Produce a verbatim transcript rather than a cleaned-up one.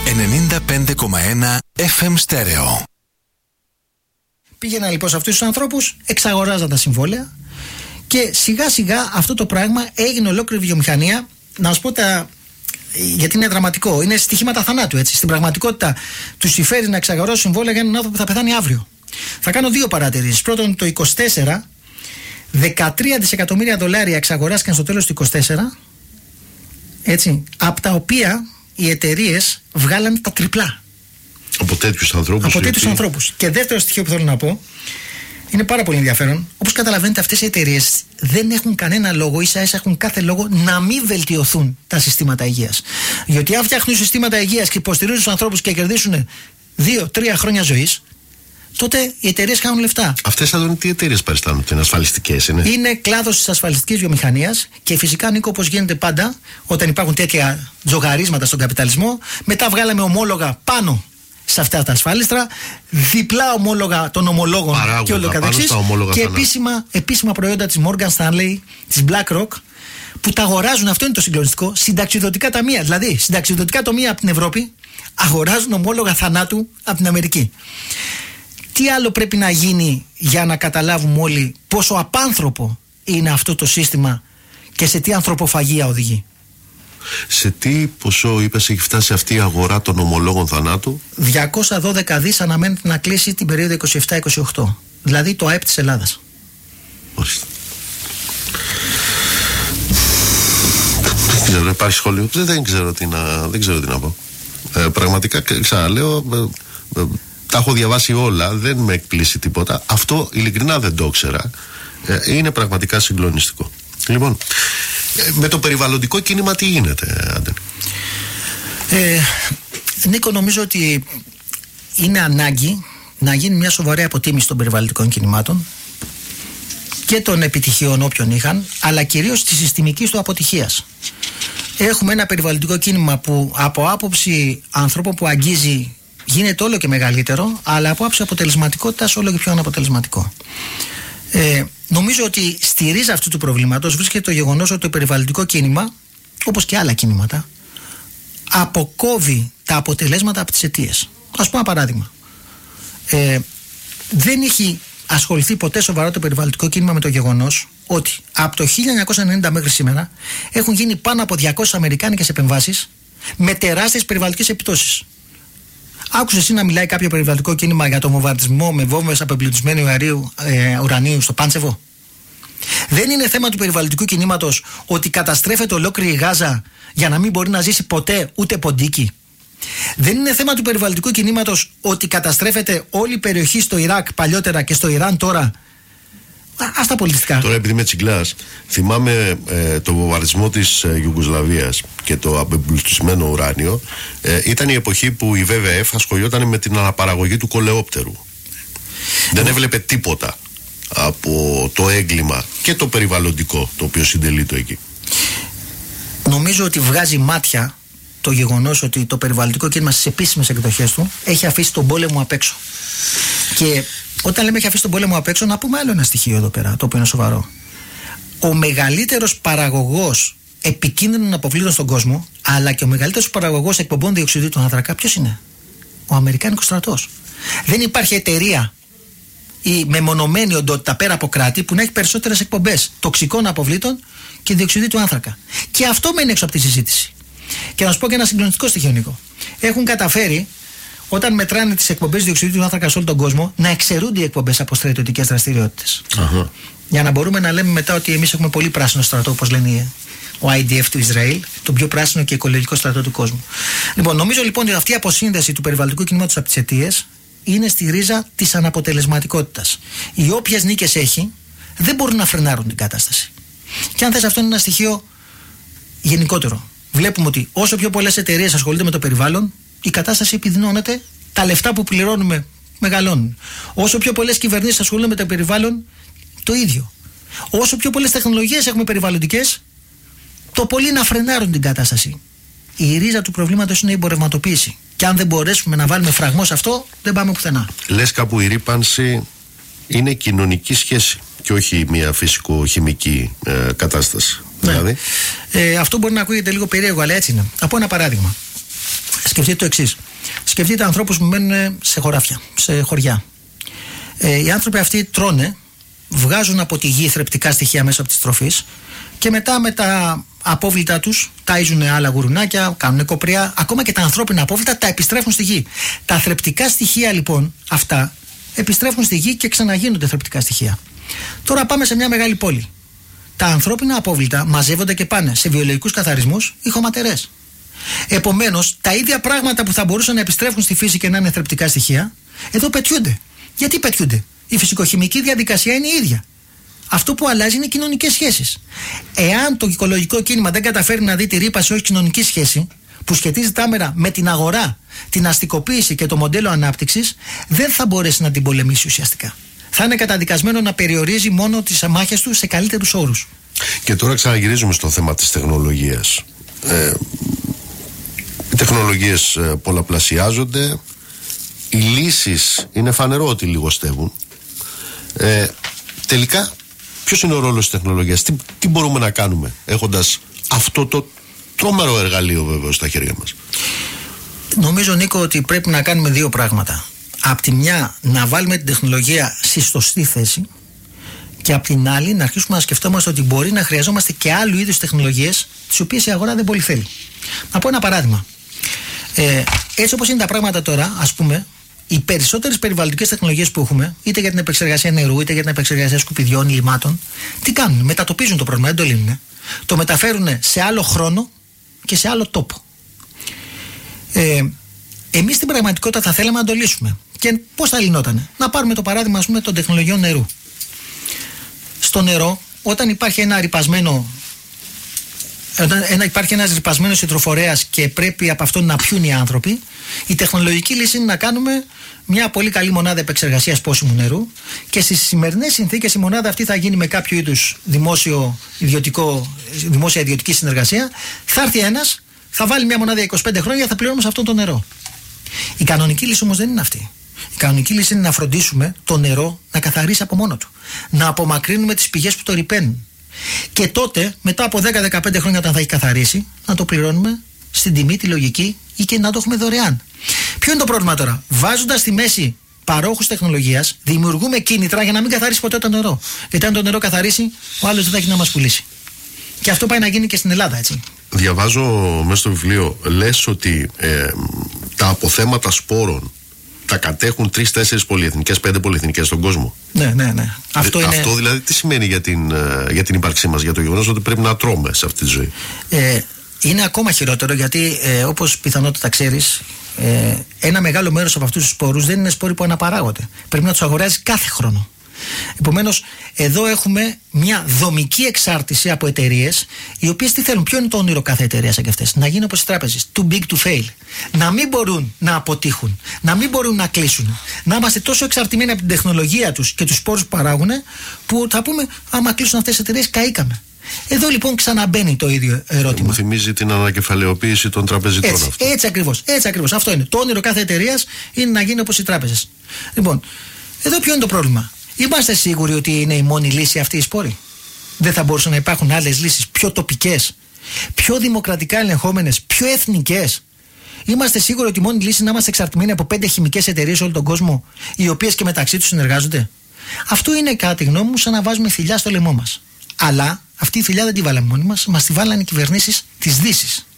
ενενήντα πέντε κόμμα ένα εφ εμ Stereo. Πήγαινα λοιπόν σε αυτούς τους ανθρώπους, εξαγοράζαν τα συμβόλαια και σιγά σιγά αυτό το πράγμα έγινε ολόκληρη βιομηχανία. Να σου πω τα. Γιατί είναι δραματικό, είναι στοιχήματα θανάτου. Έτσι. Στην πραγματικότητα τους συμφέρει να εξαγοράσουν συμβόλαια για έναν άνθρωπο που θα πεθάνει αύριο. Θα κάνω δύο παρατηρήσεις. Πρώτον, το είκοσι τέσσερα, δεκατρία δισεκατομμύρια δολάρια εξαγοράστηκαν στο τέλος του είκοσι τέσσερα, έτσι, από τα οποία οι εταιρείες βγάλαν τα τριπλά. Από τέτοιους ανθρώπους. Από τέτοιους ανθρώπους. Και δεύτερο στοιχείο που θέλω να πω, είναι πάρα πολύ ενδιαφέρον. Όπως καταλαβαίνετε, αυτές οι εταιρείες δεν έχουν κανένα λόγο, ίσα ίσα έχουν κάθε λόγο να μην βελτιωθούν τα συστήματα υγείας. Γιατί αν φτιάχνουν συστήματα υγείας και υποστηρίζουν τους ανθρώπους και κερδίσουν δύο τρία χρόνια ζωής, τότε οι εταιρείες κάνουν λεφτά. Αυτές εδώ τι εταιρείες παριστάνουν, είναι ασφαλιστικές, είναι. Είναι κλάδος της ασφαλιστικής βιομηχανίας και φυσικά, Νίκο, όπως γίνεται πάντα, όταν υπάρχουν τέτοια τζογαρίσματα στον καπιταλισμό, μετά βγάλαμε ομόλογα πάνω σε αυτά τα ασφάλιστρα, διπλά ομόλογα των ομολόγων παράγοντα, και όλο καθεξής, και επίσημα, επίσημα προϊόντα της Morgan Stanley, της BlackRock, που τα αγοράζουν, αυτό είναι το συγκλονιστικό, συνταξιδοτικά ταμεία. Δηλαδή, συνταξιδοτικά ταμεία από την Ευρώπη αγοράζουν ομόλογα θανάτου από την Αμερική. Τι άλλο πρέπει να γίνει για να καταλάβουμε όλοι πόσο απάνθρωπο είναι αυτό το σύστημα και σε τι ανθρωποφαγία οδηγεί? Σε τι ποσό, είπες, έχει φτάσει αυτή η αγορά των ομολόγων θανάτου? διακόσια δώδεκα δις αναμένεται να κλείσει την περίοδο είκοσι επτά είκοσι οκτώ. Δηλαδή το ΑΕΠ της Ελλάδας. Μάλιστα. Δεν ξέρω, υπάρχει σχόλιο. Δεν ξέρω τι να, δεν ξέρω τι να πω. Ε, πραγματικά, ξαναλέω, ε, ε, τα έχω διαβάσει όλα, δεν με εκπλήσει τίποτα. Αυτό ειλικρινά δεν το ήξερα. Ε, είναι πραγματικά συγκλονιστικό. Λοιπόν, ε, με το περιβαλλοντικό κίνημα τι γίνεται, Άντωνη? Ε, Νίκο, νομίζω ότι είναι ανάγκη να γίνει μια σοβαρή αποτίμηση των περιβαλλοντικών κινημάτων και των επιτυχιών όποιων είχαν, αλλά κυρίως της συστημικής του αποτυχίας. Έχουμε ένα περιβαλλοντικό κίνημα που από άποψη ανθρώπων που αγγίζει γίνεται όλο και μεγαλύτερο, αλλά από άποψη αποτελεσματικότητας όλο και πιο αναποτελεσματικό. Ε, νομίζω ότι στη ρίζα αυτού του προβλήματος βρίσκεται το γεγονός ότι το περιβαλλοντικό κίνημα, όπως και άλλα κίνηματα, αποκόβει τα αποτελέσματα από τις αιτίες. Ας πούμε ένα παράδειγμα. Ε, δεν έχει ασχοληθεί ποτέ σοβαρά το περιβαλλοντικό κίνημα με το γεγονός ότι από το χίλια εννιακόσια ενενήντα μέχρι σήμερα έχουν γίνει πάνω από διακόσιες αμερικάνικες επεμβάσεις με τεράστιες περιβαλλοντικές επιπτώσεις. Άκουσες εσύ να μιλάει κάποιο περιβαλλοντικό κίνημα για το βομβαρδισμό με βόμβες απεμπλουτισμένου αερίου, ε, ουρανίου στο Πάντσεβο? Δεν είναι θέμα του περιβαλλοντικού κινήματος ότι καταστρέφεται ολόκληρη η Γάζα για να μην μπορεί να ζήσει ποτέ ούτε ποντίκι? Δεν είναι θέμα του περιβαλλοντικού κινήματος ότι καταστρέφεται όλη η περιοχή στο Ιράκ παλιότερα και στο Ιράν τώρα? Ας τα πολιτιστικά. Τώρα, επειδή με τσιγκλάς, θυμάμαι ε, το βομβαρδισμό της ε, Ιουγκοσλαβίας και το απεμπλουτισμένο ουράνιο. Ε, ήταν η εποχή που η βι βι εφ ασχολιόταν με την αναπαραγωγή του κολεόπτερου. Δεν έβλεπε τίποτα από το έγκλημα και το περιβαλλοντικό το οποίο συντελείτο εκεί. Νομίζω ότι βγάζει μάτια το γεγονός ότι το περιβαλλοντικό κίνημα στις επίσημες εκδοχές του έχει αφήσει τον πόλεμο απ' έξω. Και όταν λέμε έχει αφήσει τον πόλεμο απ' έξω, να πούμε άλλο ένα στοιχείο εδώ πέρα, το οποίο είναι σοβαρό. Ο μεγαλύτερος παραγωγός επικίνδυνων αποβλήτων στον κόσμο, αλλά και ο μεγαλύτερος παραγωγός εκπομπών διοξιδίου του άνθρακα, ποιος είναι? Ο Αμερικάνικος στρατός. Δεν υπάρχει εταιρεία ή μεμονωμένη οντότητα πέρα από κράτη που να έχει περισσότερες εκπομπές τοξικών αποβλήτων και διοξιδίου του άνθρακα. Και αυτό μένει έξω από τη συζήτηση. Και να σου πω και ένα συγκλονιστικό στοιχείο, Νίκο. Έχουν καταφέρει, όταν μετράνε τις εκπομπές διοξιδίου του άνθρακα σε όλο τον κόσμο, να εξαιρούνται οι εκπομπές από στρατιωτικές δραστηριότητες. Uh-huh. Για να μπορούμε να λέμε μετά ότι εμείς έχουμε πολύ πράσινο στρατό, όπως λένε ο άι ντι εφ του Ισραήλ, το πιο πράσινο και οικολογικό στρατό του κόσμου. Λοιπόν, νομίζω λοιπόν ότι αυτή η αποσύνδεση του περιβαλλοντικού κινήματος από τις αιτίες είναι στη ρίζα της αναποτελεσματικότητας. Οι όποιες νίκες έχει δεν μπορούν να φρενάρουν την κατάσταση. Και αν θες, αυτό είναι ένα στοιχείο γενικότερο. Βλέπουμε ότι όσο πιο πολλές εταιρείες ασχολούνται με το περιβάλλον, η κατάσταση επιδεινώνεται, τα λεφτά που πληρώνουμε μεγαλώνουν. Όσο πιο πολλές κυβερνήσεις ασχολούνται με το περιβάλλον, το ίδιο. Όσο πιο πολλές τεχνολογίες έχουμε περιβαλλοντικές, το πολύ να φρενάρουν την κατάσταση. Η ρίζα του προβλήματος είναι η εμπορευματοποίηση. Και αν δεν μπορέσουμε να βάλουμε φραγμό σε αυτό, δεν πάμε πουθενά. Λες κάπου η ρύπανση είναι κοινωνική σχέση και όχι μια φυσικο-χημική ε, κατάσταση. Ναι. Δηλαδή. Ε, αυτό μπορεί να ακούγεται λίγο περίεργο, αλλά έτσι είναι. Θα πω ένα παράδειγμα. Σκεφτείτε το εξής. Σκεφτείτε ανθρώπους που μένουν σε χωράφια, σε χωριά. Ε, οι άνθρωποι αυτοί τρώνε, βγάζουν από τη γη θρεπτικά στοιχεία μέσα από τις τροφές και μετά με τα απόβλητά τους τάιζουν άλλα γουρουνάκια, κάνουν κοπριά, ακόμα και τα ανθρώπινα απόβλητα τα επιστρέφουν στη γη. Τα θρεπτικά στοιχεία λοιπόν αυτά επιστρέφουν στη γη και ξαναγίνονται θρεπτικά στοιχεία. Τώρα πάμε σε μια μεγάλη πόλη. Τα ανθρώπινα απόβλητα μαζεύονται και πάνε σε βιολογικούς καθαρισμούς ή χωματερές. Επομένως, τα ίδια πράγματα που θα μπορούσαν να επιστρέφουν στη φύση και να είναι θρεπτικά στοιχεία, εδώ πετιούνται. Γιατί πετιούνται? Η φυσικοχημική διαδικασία είναι η ίδια. Αυτό που αλλάζει είναι οι κοινωνικές σχέσεις. Εάν το οικολογικό κίνημα δεν καταφέρει να δει τη ρύπαση ως κοινωνική σχέση, που σχετίζεται άμερα με την αγορά, την αστικοποίηση και το μοντέλο ανάπτυξης, δεν θα μπορέσει να την πολεμήσει ουσιαστικά. Θα είναι καταδικασμένο να περιορίζει μόνο τις μάχες του σε καλύτερους όρους. Και τώρα ξαναγυρίζουμε στο θέμα της τεχνολογίας. Ε, οι τεχνολογίες ε, πολλαπλασιάζονται, οι λύσεις είναι φανερό ότι λιγοστεύουν. Ε, τελικά, ποιος είναι ο ρόλος της τεχνολογίας, τι, τι μπορούμε να κάνουμε έχοντας αυτό το τρομερό εργαλείο βέβαια στα χέρια μας? Νομίζω, Νίκο, ότι πρέπει να κάνουμε δύο πράγματα. Απ' τη μια να βάλουμε την τεχνολογία στη σωστή θέση και απ' την άλλη να αρχίσουμε να σκεφτόμαστε ότι μπορεί να χρειαζόμαστε και άλλου είδους τεχνολογίες, τις οποίες η αγορά δεν πολύ θέλει. Να πω ένα παράδειγμα. Ε, έτσι όπως είναι τα πράγματα τώρα, ας πούμε, οι περισσότερες περιβαλλοντικές τεχνολογίες που έχουμε, είτε για την επεξεργασία νερού, είτε για την επεξεργασία σκουπιδιών ή λιμάτων, τι κάνουν? Μετατοπίζουν το πρόβλημα, δεν το λύνουν. Το μεταφέρουν σε άλλο χρόνο και σε άλλο τόπο. Ε, εμείς στην πραγματικότητα θα θέλαμε να το λύσουμε. Και πώς θα λυνότανε? Να πάρουμε το παράδειγμα, ας πούμε, των τεχνολογιών νερού. Στο νερό, όταν υπάρχει ένα ρυπασμένο, ένα, υπάρχει ένας ρυπασμένος υδροφορέας και πρέπει από αυτόν να πιούν οι άνθρωποι, η τεχνολογική λύση είναι να κάνουμε μια πολύ καλή μονάδα επεξεργασίας πόσιμου νερού και στις σημερινές συνθήκες η μονάδα αυτή θα γίνει με κάποιο είδους δημόσιο, ιδιωτικό, δημόσια ιδιωτική συνεργασία. Θα έρθει ένας, θα βάλει μια μονάδα είκοσι πέντε χρόνια, θα πληρώνουμε σε αυτό το νερό. Η κανονική λύση όμως δεν είναι αυτή. Η κανονική λύση είναι να φροντίσουμε το νερό να καθαρίσει από μόνο του. Να απομακρύνουμε τις πηγές που το ρυπαίνουν. Και τότε, μετά από δέκα με δεκαπέντε χρόνια, όταν θα έχει καθαρίσει, να το πληρώνουμε στην τιμή, τη λογική, ή και να το έχουμε δωρεάν. Ποιο είναι το πρόβλημα τώρα? Βάζοντας στη μέση παρόχους τεχνολογίας, δημιουργούμε κίνητρα για να μην καθαρίσει ποτέ το νερό. Γιατί αν το νερό καθαρίσει, ο άλλος δεν θα έχει να μας πουλήσει. Και αυτό πάει να γίνει και στην Ελλάδα, έτσι. Διαβάζω μέσα στο βιβλίο, λες ότι ε, τα αποθέματα σπόρων τα κατέχουν τρεις-τέσσερις πολυεθνικές, πέντε πολυεθνικές στον κόσμο. Ναι, ναι, ναι. Αυτό, είναι... αυτό δηλαδή τι σημαίνει για την, για την ύπαρξή μας, για το γεγονός ότι πρέπει να τρώμε σε αυτή τη ζωή? Ε, είναι ακόμα χειρότερο γιατί ε, όπως πιθανότατα ξέρεις, ε, ένα μεγάλο μέρος από αυτούς τους σπόρους δεν είναι σπόροι που αναπαράγονται. Πρέπει να τους αγοράζεις κάθε χρόνο. Επομένως, εδώ έχουμε μια δομική εξάρτηση από εταιρείες, οι οποίες τι θέλουν? Ποιο είναι το όνειρο κάθε εταιρεία σαν και αυτές? Να γίνει όπως οι τράπεζες. Too big to fail. Να μην μπορούν να αποτύχουν. Να μην μπορούν να κλείσουν. Να είμαστε τόσο εξαρτημένοι από την τεχνολογία τους και τους σπόρους που παράγουν, που θα πούμε, άμα κλείσουν αυτές τις εταιρείες, καήκαμε. Εδώ λοιπόν ξαναμπαίνει το ίδιο ερώτημα. Μου θυμίζει την ανακεφαλαιοποίηση των τραπεζιτών έτσι, αυτό. Έτσι ακριβώς. Έτσι ακριβώς. Αυτό είναι. Το όνειρο κάθε εταιρείας είναι να γίνει όπως οι τράπεζες. Λοιπόν, εδώ ποιο είναι το πρόβλημα? Είμαστε σίγουροι ότι είναι η μόνη λύση αυτή η σπόρη? Δεν θα μπορούσαν να υπάρχουν άλλες λύσεις πιο τοπικές, πιο δημοκρατικά ελεγχόμενες, πιο εθνικές? Είμαστε σίγουροι ότι η μόνη λύση είναι να είμαστε εξαρτημένοι από πέντε χημικές εταιρείες σε όλο τον κόσμο, οι οποίες και μεταξύ τους συνεργάζονται? Αυτό είναι, κατά τη γνώμη μου, σαν να βάζουμε θηλιά στο λαιμό μας. Αλλά αυτή η θηλιά δεν τη βάλαμε μόνοι μας, μας τη βάλανε οι κυβερνήσεις της Δύσης.